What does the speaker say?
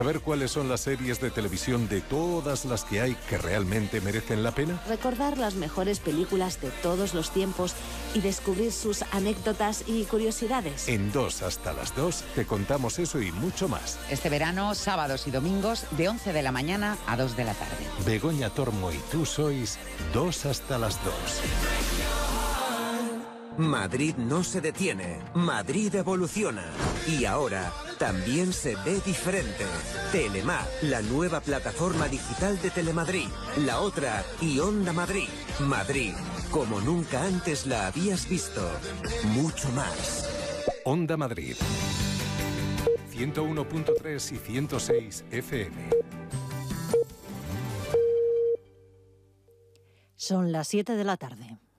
¿Saber cuáles son las series de televisión de todas las que hay que realmente merecen la pena? Recordar las mejores películas de todos los tiempos y descubrir sus anécdotas y curiosidades. En 2 hasta las 2 te contamos eso y mucho más. Este verano, sábados y domingos, de 11 de la mañana a 2 de la tarde. Begoña Tormo y tú sois 2 hasta las 2. Madrid no se detiene, Madrid evoluciona. Y ahora también se ve diferente. Telemar, la nueva plataforma digital de Telemadrid. La otra, y Onda Madrid. Madrid, como nunca antes la habías visto. Mucho más. Onda Madrid. 101.3 y 106 FM. Son las 7 de la tarde.